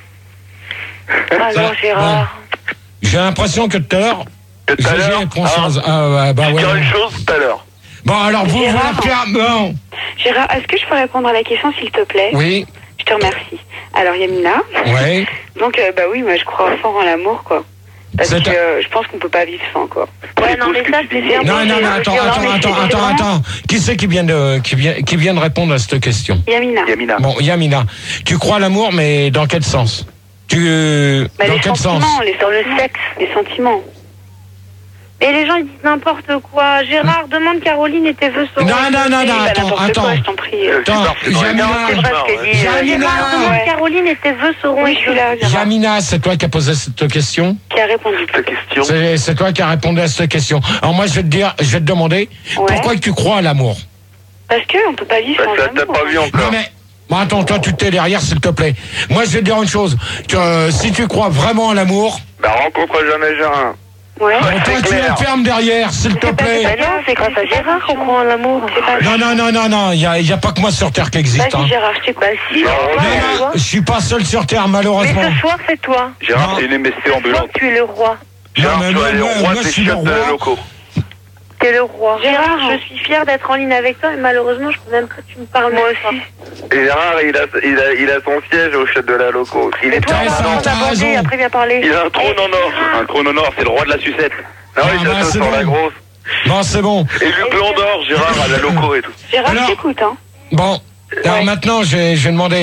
Alors, Gérard. J'ai l'impression que tout à l'heure, Et tout à l'heure, j'ai conscience. hein, Ah, ouais, bah je ouais. vais dire une chose tout à l'heure. Bon, alors, vous, vous Gérard. la fermez. Bon. Gérard, est-ce que je peux répondre à la question, s'il te plaît Oui, Je te remercie. Alors, Yamina, ouais. donc, euh, bah oui, moi, je crois fort en l'amour, quoi. Parce C'est que un- euh, je pense qu'on peut pas vivre sans, quoi. Ouais, non, mais ça, c'est bien. Non, non, non, attends, attends, attends, attends, attends. Qui c'est qui vient de, qui vient, qui vient de répondre à cette question? Yamina. Yamina. Bon, Yamina, tu crois à l'amour, mais dans quel sens? Tu, Bah, dans les quel sens? sentiments, les, sur le sexe, les sentiments. Et les gens, ils disent n'importe quoi. Gérard, demande Caroline et tes vœux seront Non, non, non, non, exaucés. Bah, attends, n'importe attends. quoi, je t'en prie. Euh, Attends, Gérard, c'est dans les Yamina. gars, C'est vrai Gérard, ce que ouais. dit. euh, Yamina. Gérard, demande Ouais. Caroline et tes vœux seront Oui, je suis là, Gérard. Yamina, c'est toi qui as posé cette question? Qui a répondu. Ta question. C'est, c'est toi qui as répondu à cette question. Alors moi, je vais te dire, je vais te demander, Ouais. pourquoi que tu crois à l'amour? Parce qu'on peut pas vivre Bah, sans ça, t'as amour. pas vu Non encore. mais, bon, attends, toi tu t'es derrière, s'il te plaît. Moi, je vais te dire une chose. Que, euh, si tu crois vraiment à l'amour, Bah, rencontre jamais Gérard. Ouais. bon, c'est toi tu clair. la fermes derrière, s'il te plaît. Bah non, c'est grâce à Gérard qu'on croit en l'amour. C'est pas Non, non, non, non, non, il y a, y a pas que moi sur Terre qui existe. Hein. Vas-y, Gérard, je t'écoute. Bah si, Non, Non, non, je suis pas seul sur Terre, malheureusement. Mais ce soir, c'est toi. Gérard, Non. c'est une M S C ambulante. Tu es le roi. Gérard, mais tu moi, vas aller moi, au roi moi, des je suis le chiottes de roi. locaux. T'es le roi. Gérard, je suis fière d'être en ligne avec toi, mais malheureusement, je peux même pas que tu me parles. Moi aussi. Et Gérard, il a, il a, il a son siège au chiottes de la locaux. Il est toi, pas- ça, on t'as va aborder, raison. après viens parler. Il a un trône en or. Un trône en or, c'est le roi de la sucette. Non, Ah, il bah, s'assoit c'est sur la bon. grosse. Bon, c'est bon. Et le blanc d'or, Gérard, à la loco et tout. Gérard, Alors- je t'écoute, hein. Bon, alors maintenant, je vais, je vais demander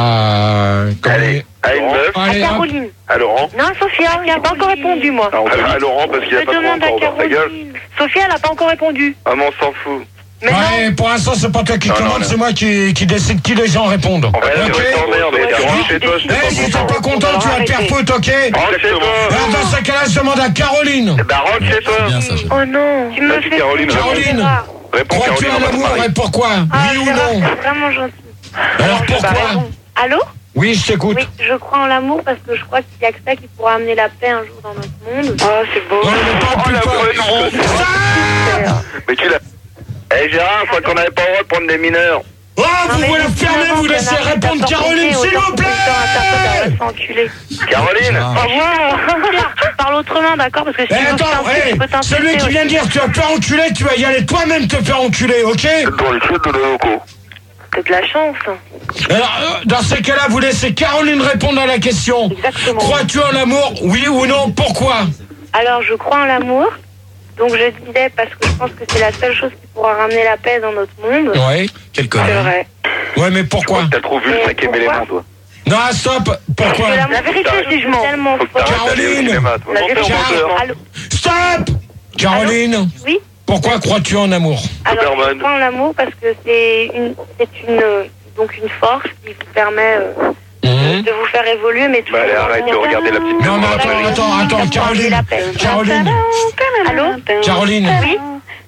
à... comment Allez, à une meuf, À Allez, hop. Caroline. à Laurent. Non, Sophia, il n'a pas encore répondu, moi. À, à Laurent, parce qu'il Je a pas trop demande à encore ouvert sa gueule. Caroline. Sophia, elle n'a pas encore répondu. Ah, mais on s'en fout. Mais Ouais, pour l'instant, c'est pas toi qui Non, non, commande, non. c'est moi qui, qui décide qui les gens répondent. En fait, Ok. tu t'emmerdes, et tu rentres chez toi, je Eh, t'ai si pas t'es pas content. content, tu vas te faire foutre, ok? Rentre chez toi. Alors, dans ce cas-là, je demande à Caroline. Bah, rentre chez toi. Bien ça. Oh non. Tu me Vas-y, fais Caroline, flipper, Caroline. Gérard. Réponds, Crois-tu Caroline, à on va se l'amour marier. et pourquoi? Ah, Oui ou Gérard, non? c'est vraiment gentil. Alors T'as pourquoi? raison. Allô? Oui, je t'écoute. Oui, je crois en l'amour parce que je crois qu'il n'y a que ça qui pourra amener la paix un jour dans notre monde. Oh, c'est beau. Oh, mais pas Oh, plus la fort. bonne chose. Stop. Mais tu l'as. Eh Gérard, je crois qu'on n'avait pas le droit de prendre des mineurs. Oh, Non, vous mais voulez si fermer, maman, vous ça laissez n'arrive répondre qu'à Caroline, s'enfoncer, s'il autant vous que putain, à ta faute, elle plaît. va se faire enculer. Caroline. Ah. Au revoir. Tu parles autrement, d'accord? Parce que si Eh, tu veux attends, t'insulter, hey, je peux t'insulter celui qui vient de aussi. dire tu vas te faire enculer, tu vas y aller toi-même te faire enculer, ok? Dans les chiottes de la loco. T'as de la chance. Alors, euh, dans ces cas-là, vous laissez Caroline répondre à la question. Exactement. Crois-tu en l'amour, oui ou non? Pourquoi? Alors, je crois en l'amour. Donc, je disais parce que je pense que c'est la seule chose qui pourra ramener la paix dans notre monde. Ouais. Quel C'est connard. vrai. Ouais, mais pourquoi? T'as trop vu le Mais cinquième pourquoi élément, toi. Non, stop. Pourquoi? La, la vérité, c'est je mens. Tellement Faut que fort. t'arrêtes d'aller au Caroline. cinéma, toi. La Menteur, vérité, menteur. allô? Stop. Caroline, Oui. pourquoi crois-tu en amour? Alors, je Superman. crois en l'amour parce que c'est une, c'est une, euh, donc une force qui vous permet euh, Mhm. de vous faire évoluer, mais Bah allez, arrête de regarder la petite Non, mais maison, attends, la attends, attends, Ça me Caroline. fait la peine. Caroline. Allô? Caroline. Oui.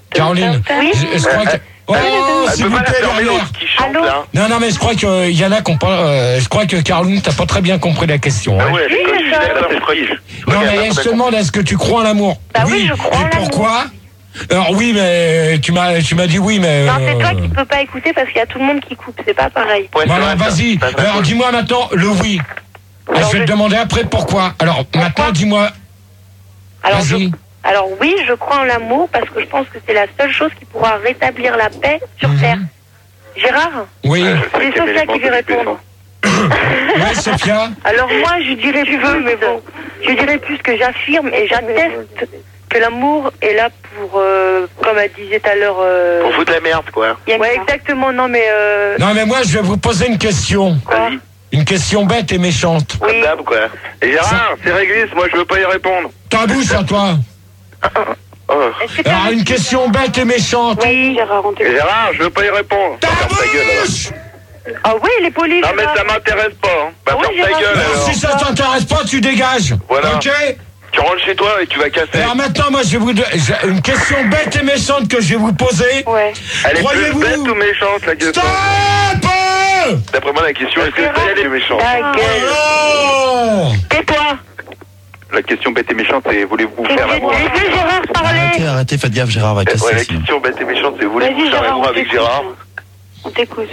Caroline, Oui. je, je crois que... Oh, Elle s'il peut vous pas la plaît, fermer derrière. l'autre qui chante Allô là. Non, non, mais je crois qu'il y en a qui ont pas... euh, je crois que Caroline, t'as pas très bien compris la question. Ah Hein. ouais, je Oui, crois que mais je ça- suis d'accord, je crois que je- Non, regarde, mais je te d'accord. demande, est-ce que tu crois en l'amour? Bah oui, je crois en Et l'amour. pourquoi? Alors oui, mais tu m'as, tu m'as dit oui, mais... Non, c'est euh, toi qui peux pas écouter parce qu'il y a tout le monde qui coupe, c'est pas pareil. Ouais, Bon, c'est alors vrai, ça. vas-y. Ça, ça, Alors ça. dis-moi maintenant le oui. Et Alors, je vais je- te demander après pourquoi. Alors maintenant, dis-moi... Alors, je- Vas-y. Alors oui, je crois en l'amour parce que je pense que c'est la seule chose qui pourra rétablir la paix sur Mhm. Terre. Gérard, Oui. Euh, je sais c'est qu'il y a Sophia des qui veut éléments répondre. Oui, Sophia. Alors moi, je dirais plus, mais bon, je dirais plus que j'affirme et j'atteste que l'amour est là pour, euh, comme elle disait tout à l'heure... Euh... Pour foutre la merde, quoi. Ouais, exactement, non mais... Euh... Non, mais moi, je vais vous poser une question. Quoi? Vas-y. Une question bête et méchante. Oui. Comme d'hab, quoi. Et Gérard, c'est réglisse, moi je veux pas y répondre. Ta bouche à toi. Oh. Est-ce que t'as Alors, une réussi, question bête et méchante. Oui, Gérard, on Et Gérard, je veux pas y répondre. Ta Ferme ta gueule, alors. bouche. Ah oui, il est poli, Non mais Gérard. ça m'intéresse pas, hein. Bah Ah oui, ferme ta Gérard. gueule, Alors, alors. si ça t'intéresse pas, tu dégages. Voilà. Ok. Tu rentres chez toi et tu vas casser. Alors maintenant, moi, je vais vous de- j'ai une question bête et méchante que je vais vous poser. Ouais. Elle est plus Croyez-vous- bête ou méchante, la question? Stop. D'après moi, la question, est-ce que Gérard, elle est méchante? Ta gueule. Oh. Tais-toi. La question bête et méchante, c'est voulez-vous faire l'amour? Laissez Gérard parler. Arrêtez, arrêtez, faites gaffe, Gérard va Ouais, casser. la sinon. question bête et méchante, c'est voulez-vous Vas-y, faire Gérard, l'amour on avec t'écoute. Gérard? On t'écoute.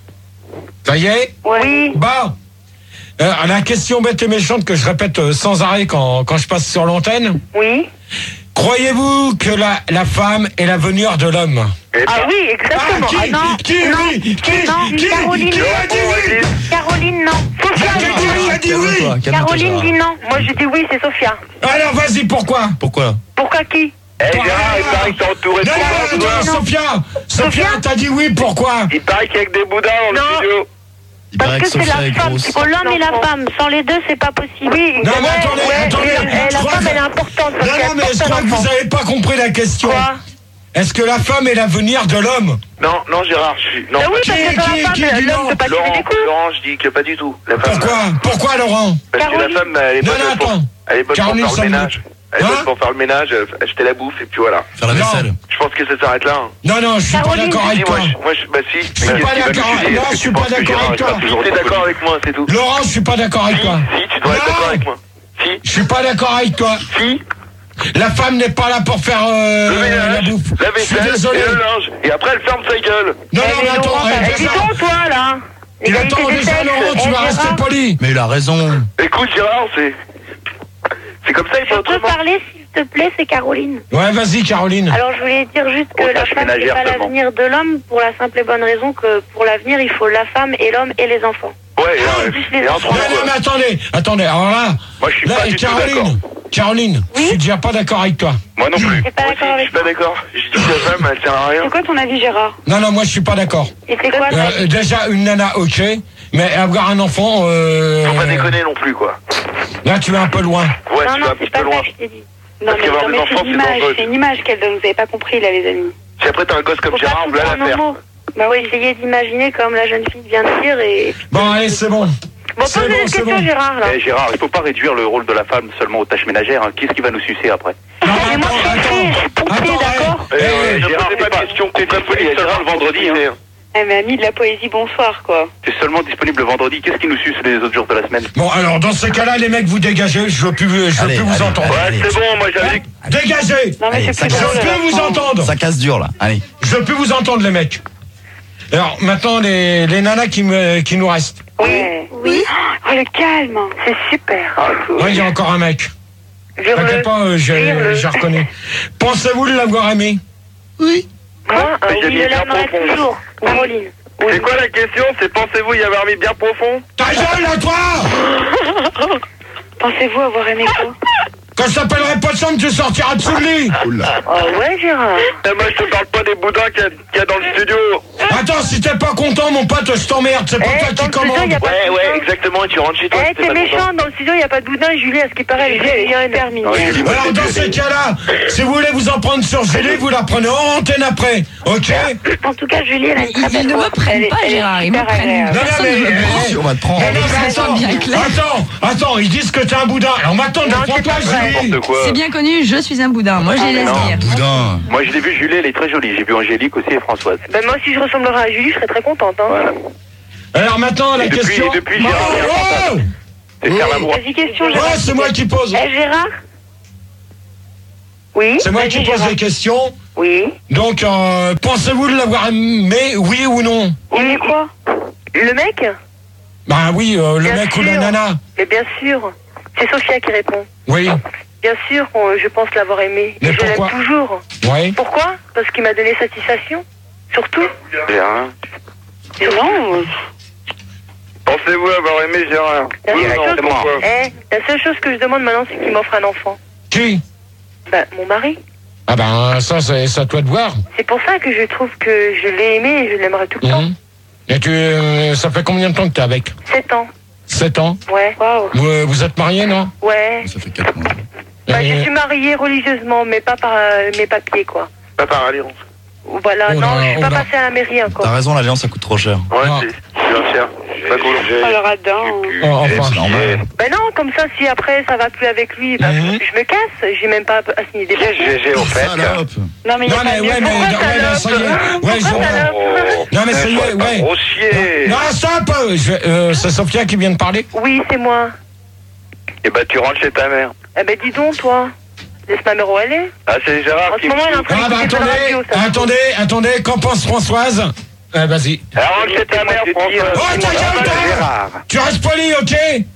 Ça y est. Oui. Bon. Euh, la question bête et méchante que je répète euh, sans arrêt quand, quand je passe sur l'antenne. Oui. Croyez-vous que la, la femme est l'avenir de l'homme? Eh Ah ben, oui, exactement. qui, Ah non. qui, non. oui, qui, non. qui, Caroline. qui a dit oui? Caroline, non. Sophia Qui a dit dit- oui. qui a dit Calme-toi, oui? calme-toi, Caroline Gérard. dit non. Moi, je dis oui, c'est Sophia. Alors vas-y, pourquoi? Pourquoi? Pourquoi qui? eh, Gérard, il paraît que t'es entouré de Non, non, boudins, attends, toi. Sophia. Sophia, t'as dit oui, pourquoi? Il paraît qu'il y a que des boudins dans le Non. studio. Il Parce paraît que que c'est Sophia la est femme. grosse. C'est pour l'homme et la femme. Sans les deux, c'est pas possible. Oui. Non, mais attendez, attendez, et- et je la crois femme, que- elle est importante. Non, parce qu'elle non, mais porte je un crois que vous enfant. n'avez pas compris la question. Quoi? Est-ce que la femme est l'avenir de l'homme? Non, non, Gérard, je suis. Non, Ah oui, pas parce Qui- que sans qui- la femme, qui dit l'homme non? peut pas tirer Laurent, des coups. Laurent, je dis que pas du tout. La femme, Pourquoi? Pourquoi, Laurent? Parce que Caroline. la femme, elle est Non, bonne non, pour, attends. elle est bonne pour Caroline, faire ça le me- ménage. Elle est Hein bonne pour faire le ménage, euh, acheter la bouffe et puis voilà. Faire la Non. vaisselle. Je pense que ça s'arrête là. hein. Non, non, je suis pas Caroline, d'accord Si, avec toi. moi, je, moi, je, bah si. suis Mais pas qu'est-ce qu'il va d'accord- nous dire? non, Est-ce que je suis tu pas penses que d'accord Gérard avec sera toi. toujours Si, t'es d'accord avec moi, c'est tout. Laurent, je suis pas d'accord avec Si, toi. si, tu dois être Non. d'accord avec moi. Si, Je suis pas d'accord avec toi. si, La femme n'est pas là pour faire euh, le la ménage, bouffe. la Je suis vaisselle désolé. et le linge. Et après, elle ferme sa gueule. Non, non, Eh, mais mais attends, Laurent, eh, eh, dis Gérard, donc, toi, là. il Égalité attend des déjà, sexes. Laurent, tu Eh, vas rester Gérard, poli. Mais il a raison. Écoute, Gérard, c'est. C'est comme ça, il Je faut peux autrement. parler, s'il te plaît, c'est Caroline. Ouais, vas-y, Caroline. Alors, je voulais dire juste que Aux la tâches femme, c'est ménagères pas seulement. l'avenir de l'homme, pour la simple et bonne raison que pour l'avenir, il faut la femme et l'homme et les enfants. Ouais, et, Ah, euh, plus les et en enfants. trois, Non, non, mais quoi. attendez, attendez, alors là, Moi, je suis là, pas du tout d'accord. Caroline, Caroline, Oui je suis déjà pas d'accord avec toi. Moi non plus. T'es pas Moi d'accord aussi, avec je suis pas d'accord. Je dis que la femme, elle sert à rien. C'est quoi ton avis, Gérard? Non, non, moi je suis pas d'accord. Et c'est quoi ton Euh, avis? déjà, une nana, ok, mais avoir un enfant, euh, Faut pas déconner non plus, quoi. là tu vas un peu loin. Ouais, Non, tu non, vas un c'est petit pas peu loin. ça que je t'ai dit. Non, Parce mais qu'avoir non, des mais enfants, c'est une c'est image, dangereux. c'est une image qu'elle donne, vous avez pas compris, là, les amis. Si après t'as un gosse comme Faut pas Gérard, tout voilà prendre l'affaire. au mot. Bah oui, essayez d'imaginer comme la jeune fille vient de dire et... Bon, allez, c'est bon. Bon, C'est posez bon, une c'est question, bon. Gérard, là. Eh, Gérard, il faut pas réduire le rôle de la femme seulement aux tâches ménagères. hein. Qu'est-ce qui va nous sucer après? Non, Mais moi, je suis pompier, je suis pompier, d'accord? eh, eh, Eh, Gérard, c'est pas question qu'on te poli. Gérard, le vendredi. Hein. Eh, mais ami de la poésie, bonsoir, quoi. C'est seulement disponible le vendredi. Qu'est-ce qui nous suce les autres jours de la semaine? Bon, alors dans ce cas-là, les mecs, vous dégagez, je veux plus, je veux Allez, plus vous allez, entendre. Ouais, allez. c'est bon, moi j'avais dit. Dégagez. Non, mais Allez, c'est ça plus Je drôle, veux là. plus vous entendre. Ça casse dur là. Allez. Je veux plus vous entendre, les mecs. Alors maintenant, les, les nanas qui, me, qui nous restent. Oui. Oui. Oh, le calme. C'est super. Moi, il y a encore un mec. Vire-le. T'inquiète pas, euh, j'ai Vire-le. j'ai reconnu. Pensez-vous l'avoir aimé? Oui. Moi, Mais euh, j'ai oui, mis je bien l'aimerais profond. toujours. Caroline. C'est quoi la question? C'est pensez-vous y avoir mis bien profond? Ta gueule, à toi! Pensez-vous avoir aimé quoi? Quand je t'appellerai pas de chambre, tu sortiras de sous le lit. Oula. Oh ouais, Gérard. Eh, moi je te parle pas des boudins qu'il y, a- qu'il y a dans le studio. Attends, alors si t'es pas content, mon pote, je t'emmerde. C'est pas Eh, toi dans qui le studio, commande. y a pas Ouais, de ouais, boudin. exactement, et tu rentres chez toi. Eh, si t'es t'es pas méchant, content. dans le studio, il n'y a pas de boudin. Julie, à ce qui paraît, elle est bien terminée. Non, Julie, moi, Alors c'est dans Julie. ces cas-là, si vous voulez vous en prendre sur Julie, vous la prenez en antenne après, ok? En tout cas, Julie, elle a une très Ils belle ne voix. me prennent Elle est- pas, elle est Gérard, ils me super prennent. agréable. Non, non, Personne mais- ne me prend. Si, on va te prendre. Non, non, mais Ça soit attends, bien clair. attends, attends, ils disent que t'es un boudin. Alors maintenant, ne Non, prends c'est pas pas vrai. Julie. N'importe quoi. C'est bien connu, je suis un boudin. Moi, je les laisse non. dire. Boudin. Moi, je l'ai vu, Julie, elle est très jolie. J'ai vu Angélique aussi et Françoise. Ben, moi, si je ressemblerais à Julie, je serais très contente. Hein. Voilà. Alors maintenant, la Et depuis- question... et depuis, Oh, Gérard, il y a un oh, fantasme. C'est faire Oh. l'amour. Vas-y, question, oh, Gérard. c'est moi qui pose. Eh, Gérard Oui. C'est moi Vas-y, qui pose Gérard. les questions. Oui. Donc, euh, pensez-vous de l'avoir aimé, oui ou non? Il est quoi Le mec Bah oui, euh, le Bien mec ou la sûr. nana. Mais bien sûr. C'est Sophia qui répond. Oui, Bien sûr, on- je pense l'avoir aimé. Mais Et je l'aime pourquoi toujours. oui. Pourquoi Parce qu'il m'a donné satisfaction. Surtout. Gérard. Non. Pensez-vous avoir aimé Gérard? La Oui, seule, non, chose, c'est pourquoi? eh, la seule chose que je demande maintenant, c'est qu'il m'offre un enfant. Qui? Bah, mon mari. Ah ben, ça, c'est c'est à toi de voir. C'est pour ça que je trouve que je l'ai aimé et je l'aimerai tout le temps. Mhm. Et tu, euh, ça fait combien de temps que t'es avec? Sept ans. Sept ans. Ouais. Waouh. Vous, euh, vous êtes mariés, non? Ouais. Ça fait quatre mois. Bah, Et- je suis mariée religieusement, mais pas par euh, mes papiers, quoi. Pas par alliance. Voilà, Oh non, là, je suis oh pas là. passée à la mairie encore. T'as raison, l'alliance ça coûte trop cher. Ouais, Ah. c'est c'est cher. Pas cool. Oh, le radin. Oh, enfin. C'est normal. Ben non, comme ça, si après ça va plus avec lui, bah, Mhm. je me casse. J'ai même pas à signer des papiers. G G au fait. Salope. Non, mais il y Non, a mais pas de ouais, mais, Pourquoi ouais, mais ça y est. salope Ouais, je Pourquoi salope Oh. Non, mais ça y est, Faut pas ouais. grossier. Non, stop! Je vais- euh, c'est Sophia qui vient de parler? Oui, c'est moi. Et bah, tu rentres chez ta mère. Eh ben dis donc, toi. Laisse ma mère où elle est. Ah, c'est Gérard En qui ce moment, elle est en me train Ah, bah d'écouter de la attendez, radio, ça. attendez, attendez, qu'en pense Françoise? Euh, vas-y. Alors, rentre chez ta mère, François. Oh, ta gueule, toi Gérard. Tu restes poli, ok?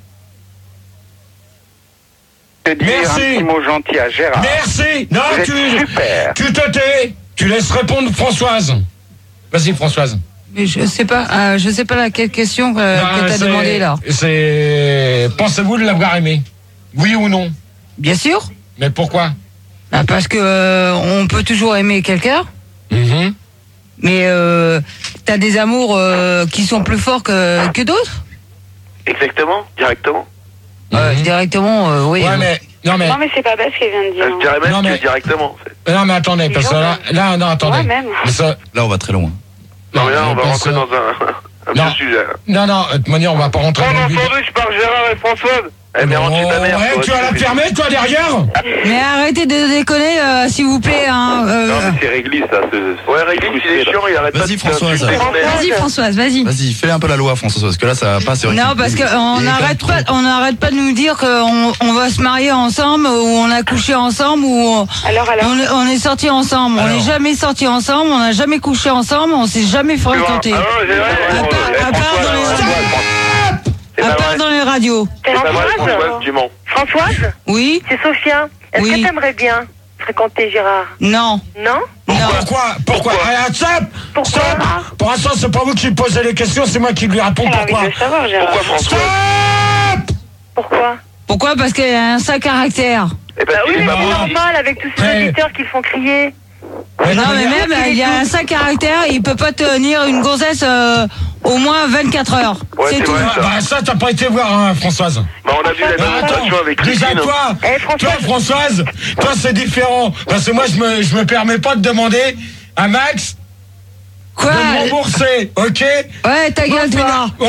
Je vais dire Merci. un petit mot gentil à Gérard. Merci! Non, Vous êtes tu, super. tu te tais! Tu laisses répondre Françoise. Vas-y, Françoise. Mais je sais pas, euh, je sais pas laquelle question euh, Bah, que t'as c'est- demandé là. C'est. Pensez-vous de l'avoir aimé? Oui ou non? Bien sûr. Mais pourquoi? Bah, parce que euh, on peut toujours aimer quelqu'un, Mhm. mais euh, t'as des amours euh, qui sont plus forts que, que d'autres. Exactement, directement. Euh, Mhm. directement, euh, oui. Ouais, mais. Non, mais. Non, mais c'est pas bête ce qu'elle vient de Je dire. dirais même Non, que mais- directement. en fait. Non, mais attendez, parce que là, là, non, attendez. Ouais, même. Mais ça- Là, on va très loin. Non, mais là, on va parce rentrer que- dans un, un Non. vieux sujet. Non, non, de toute manière, on va pas rentrer On dans a le vif. entendu, je parle Gérard et Françoise. Eh bien, rentre chez ta mère. ouais, toi, tu vas la fais- fermer, toi, derrière? Mais arrêtez de déconner, euh, s'il vous plaît. Hein, euh, Non, mais c'est réglé, ça. c'est- Ouais, réglé, il est chiant, il arrête pas Vas-y, de Françoise. t'insulter, mon mère. Vas-y, Françoise, vas-y. Vas-y, fais un peu la loi, François, parce que là, ça va pas, c'est vrai. Non, parce qu'on Il est quand n'arrête même pas, trop- on n'arrête pas de nous dire qu'on on va se marier ensemble, ou on a couché ensemble, ou on, Alors, alors. on est- on est sortis ensemble. On Alors. n'est jamais sortis ensemble, on n'a jamais couché ensemble, on s'est jamais Tu vois. fréquenté. Ah non, j'ai À rien. part- Eh, à part Françoise, dans les Françoise, radios. Françoise. C'est À pas part vrai. dans les radios. C'est pas vrai, Françoise Françoise, tu mens. Françoise Oui? C'est Sophia. Est-ce Oui. que t'aimerais bien fréquenter Gérard? Non. Non Non. Pourquoi? Pourquoi? Ah, stop! Pourquoi Stop! Pour l'instant, c'est pas vous qui posez les questions, c'est moi qui lui réponds pourquoi. savoir, Gérard. Pourquoi François? Stop! Pourquoi Pourquoi? Parce qu'elle a un sale caractère. Eh ben, Bah oui, il est mais pas c'est bon. normal avec tous ces Ouais. auditeurs qui le font crier. Non, mais même, il a un sale caractère, il peut pas tenir une gonzesse euh, au moins vingt-quatre heures. Ouais, c'est c'est tout. vrai. Ah, bah, ça, t'as pas été voir, hein, Françoise. Bah, on a vu la Bah, démonstration avec déjà Christine. toi, Eh, Françoise. toi Françoise, toi c'est différent. Parce que moi je me, je me permets pas de demander à Max Quoi? de me rembourser, ok? Ouais, ta gueule, toi. Oh.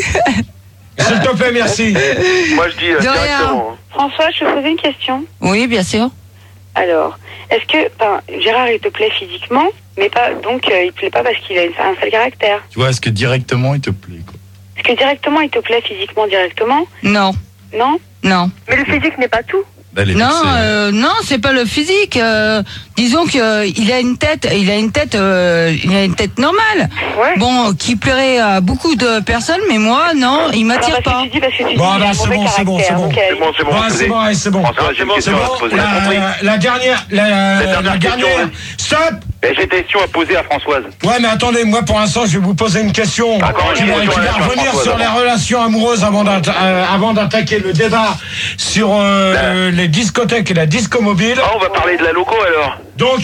S'il te plaît, merci. Moi, je dis euh, De rien. directement. François, je te posais une question. Oui, bien sûr. Alors, est-ce que ben, Gérard, il te plaît physiquement, mais pas donc euh, il te plaît pas parce qu'il a une- un sale caractère? Tu vois, est-ce que directement, il te plaît, quoi? Est-ce que directement, il te plaît physiquement directement? Non. Non? Non. Mais le physique n'est pas tout. Là, elle est Non, vexée. euh, non, c'est pas le physique. euh, disons que euh, il a une tête, il a une tête, euh, il a une tête normale. Ouais. Bon, qui plairait à beaucoup de personnes, mais moi, non, il Non, m'attire parce que pas. tu dis parce que tu Bon, dis bah, qu'il a un c'est mauvais bon, c'est bon, c'est caractère, bon. donc, euh, C'est bon, c'est bon. Ouais, je c'est l'ai. bon, ouais, c'est bon. François, j'ai une C'est question à bon. te poser. La, t'as compris la dernière, la, La la dernière question, dernière. vas-y. Stop. Eh, j'ai des questions à poser à Françoise. Ouais, mais attendez, moi pour l'instant, je vais vous poser une question D'accord, qui une va, question qui à va la fin, revenir François, sur les d'abord. relations amoureuses avant d'atta- euh, avant d'attaquer le débat sur euh, les discothèques et la disco mobile. Ah, on va parler de la loco alors. Donc,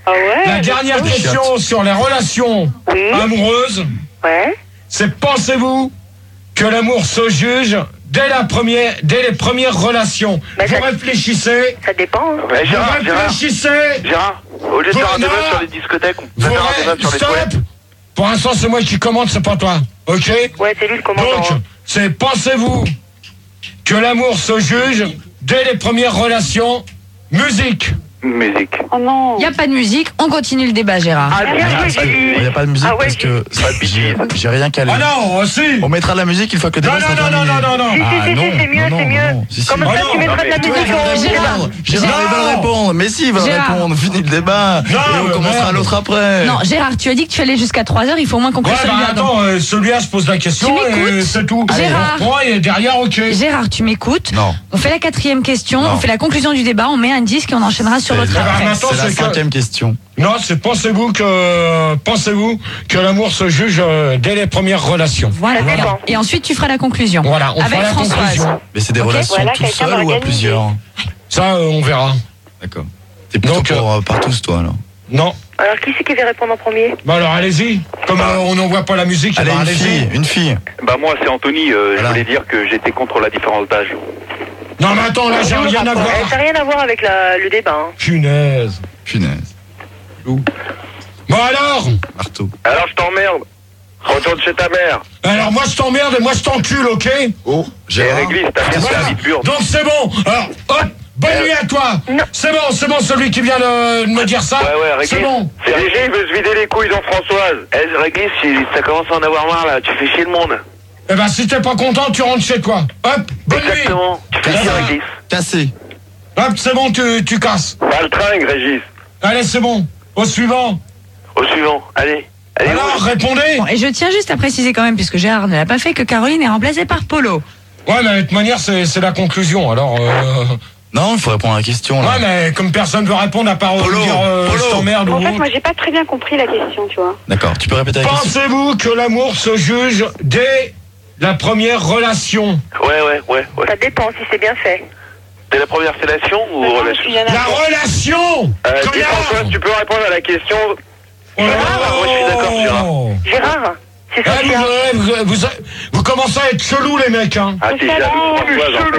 Ah ouais. La dernière question sur les relations Oui. amoureuses, Ouais. c'est pensez-vous que l'amour se juge dès la première, dès les premières relations? Bah, Vous ça- réfléchissez, Ça dépend. Hein. Ouais, vous Gérard, Gérard, réfléchissez. Gérard, au lieu de faire un Non. débat sur les discothèques, on Vous peut faire un ré- débat sur les Stop. toilettes. Pour l'instant, c'est moi qui commande, c'est pas toi. Ok? Ouais, c'est lui le commandant. Donc, hein. c'est pensez-vous que l'amour se juge dès les premières relations? Musique. Musique. Oh non. Il n'y a pas de musique, on continue le débat, Gérard. Ah, bien joué, Il Julie. n'y a pas de musique Ah ouais, parce que j'ai j'ai rien calé. Ah non, aussi. On mettra de la musique une fois que le Non, débat non, sera non, non, terminé. non, non, Si, non. si, Ah, si, non, c'est mieux, non, c'est non, mieux. non. Si, si. Comment Ah ça, non, tu mettras de la mais musique Gérard, au Gérard, Gérard. Gérard, il va Non. répondre. Mais si, il va Gérard. répondre. Fini le débat. Non, Et on mais commencera merde. l'autre après. Non, Gérard, tu as dit que tu allais jusqu'à trois heures, il faut au moins qu'on Ouais, conclue bah celui-là. donc. attends, euh, celui-là se pose la question Tu m'écoutes et c'est tout. Gérard. On reprend et derrière, ok. Gérard, tu m'écoutes. Non. On fait la quatrième question, Non. on fait la conclusion du débat, on met un disque et on enchaînera sur C'est l'autre bah, après. maintenant, c'est la c'est que- cinquième question. Non, c'est pensez-vous que pensez-vous que l'amour se juge euh, dès les premières relations? Voilà. Ça dépend. Et ensuite, tu feras la conclusion. Voilà, on Avec fera la Françoise. conclusion. Mais c'est des Ok, relations voilà, tout quelqu'un seul ou à d'organisé. plusieurs? Ça, euh, on verra. D'accord. T'es plutôt Donc, pour euh, par tous, toi, alors. Non. Alors, qui c'est qui va répondre en premier? Bah alors allez-y. Comme euh, on n'envoie pas la musique, Allez, bah, une allez-y. fille, une fille. Bah moi c'est Anthony, euh, Voilà. je voulais dire que j'étais contre la différence d'âge. Non mais attends, là j'ai rien à voir. Eh, ça n'a rien à voir avec la- le débat. Hein. Punaise. Punaise. Bon alors Marteau. Alors je t'emmerde. Retourne chez ta mère. Alors moi je t'emmerde et moi je t'encule, ok? Oh, Et Gérard. réglisse, t'as bien Voilà. servi pur. Donc c'est bon. Alors hop, bonne nuit à toi. Non. C'est bon, c'est bon celui qui vient de me dire ça. Ouais, ouais, réglisse. C'est bon. C'est léger, il veut se vider les couilles dans Françoise. Eh, réglisse, ça commence à en avoir marre là, tu fais chier le monde. Eh ben si t'es pas content, tu rentres chez toi. Hop, bonne Exactement. Tu fais nuit. chier, Voilà. réglisse. Cassé. Hop, c'est bon, tu, tu casses. Pas le tringue, Régis. Allez, c'est bon. Au suivant. Au suivant, allez. Allez, Alors, roule. répondez. Bon, et je tiens juste à préciser quand même, puisque Gérard ne l'a pas fait, que Caroline est remplacée par Polo. Ouais, mais de toute manière, c'est c'est la conclusion. Alors, euh... Non, il faut répondre à la question, là. ouais, mais comme personne veut répondre à part euh, Polo, dire euh, Polo. je t'emmerde ou En fait, autre. moi, j'ai pas très bien compris la question, tu vois. D'accord, tu peux répéter la question? Pensez-vous que l'amour se juge dès la première relation? Ouais, ouais, ouais, ouais. Ça dépend si c'est bien fait. T'es la première fellation ou Non, relation je suis nana. La relation Euh, dis Connard. Françoise, tu peux répondre à la question. Oh là là. moi, je suis d'accord, Gérard. Gérard, c'est Eh, vous, Sophia. vous, vous, vous, vous commencez à être chelou les mecs, hein. Ah, t'es jaloux de Françoise, en fait.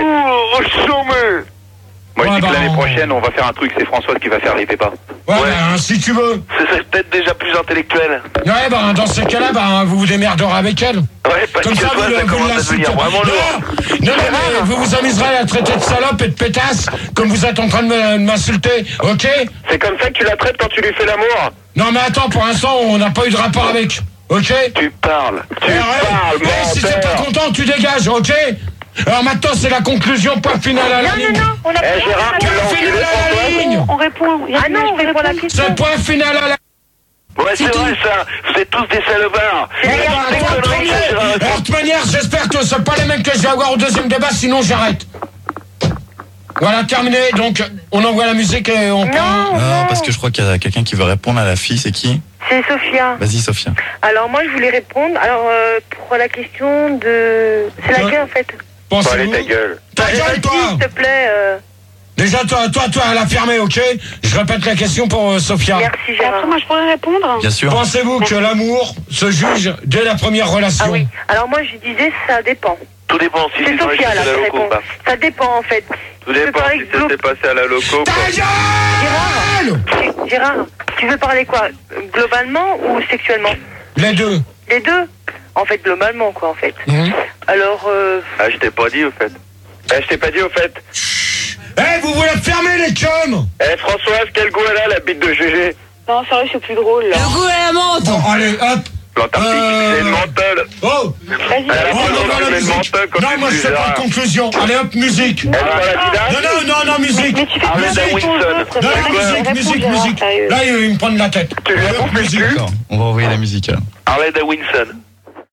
Moi, je Ouais, dis bah, que l'année on- prochaine, on va faire un truc, c'est Françoise qui va faire les débats. Ouais, Ouais. ben, si tu veux. Ce serait peut-être déjà plus intellectuel. Ouais, ben, dans ces cas-là, ben, vous vous démerderez avec elle. Ouais, parce Comme que ça, toi, vous, ça vous commence à l'insultez. devenir vraiment Non, lourd. non, non, mais vous vous amuserez à la traiter de salope et de pétasse, comme vous êtes en train de me- de m'insulter, ok? C'est comme ça que tu la traites quand tu lui fais l'amour. Non, mais attends, pour l'instant, on n'a pas eu de rapport avec, ok? Tu parles. Tu Eh, ouais. parles, Eh, si t'es pas menteur. content, tu dégages, ok? Alors maintenant, c'est la conclusion, point final à la Non, ligne. non, non, on a Eh, Gérard, tu Point l'as enculé, final à la Françoise. ligne. On répond. Il y a Ah non, on répond à la question. C'est point final à la Ouais, c'est vrai ça. Vous êtes tous des salopards. Eh ben, Des attends, conneries, attends, Gérard. alors, de toute manière, j'espère que c'est pas les mêmes que je vais avoir au deuxième débat, sinon j'arrête. Voilà, terminé. Donc, on envoie la musique et on prend. Non, Non, non, parce que je crois qu'il y a quelqu'un qui veut répondre à la fille, c'est qui? c'est Sophia. Vas-y, Sophia. Alors moi, je voulais répondre. Alors, euh, pour la question de... C'est Ouais. laquelle, en fait? Bon, allez, Pensez-vous. ta gueule. Ta Allez, gueule, vas-y, toi. s'il te plaît. euh, Déjà, toi, toi, toi, elle a fermé, ok? Je répète la question pour euh, Sophia. Merci, Gérard. Après, moi, je pourrais répondre. Bien sûr. Pensez-vous que l'amour se juge dès la première relation? Ah oui. Alors moi, je disais, ça dépend. Tout dépend si C'est c'est dans les Sophia, là, à la qui loco ou répond. pas. Ça dépend, en fait. Tout Tu veux dépend parler si glo- ça s'est passé à la loco. Ta quoi. gueule! Tu- Gérard, tu veux parler quoi? Globalement ou sexuellement? Les deux. Les deux? En fait, globalement, quoi, en fait. Mhm. Alors, euh... Ah, je t'ai pas dit au fait. Eh, je t'ai pas dit au fait. Eh, vous voulez fermer les chums? Eh, Françoise, quel goût elle a, la bite de G G? Non, sérieux, c'est plus drôle, là. Le goût et la menthe. Bon, allez, hop. L'Antarctique, Euh, c'est une menthol. Oh! Vas-y, Elle a Oh, pas non, le non, droit de la mettre le musique. menthol comme Non, tu moi je dis, fais pas Gérard. de conclusion. Allez hop, musique. Elle va la Non, village. non, non, non, musique. mais tu fais Ah, pas mais de Dan réponse Wilson. aux autres, Non, ça non, veut dire que musique, je musique, réponds, musique. Gérard, sérieux. Là, il me prend de la tête. Tu lui as Allez, hop, compris musique. plus D'accord, on va envoyer la musique alors. Harley Davidson.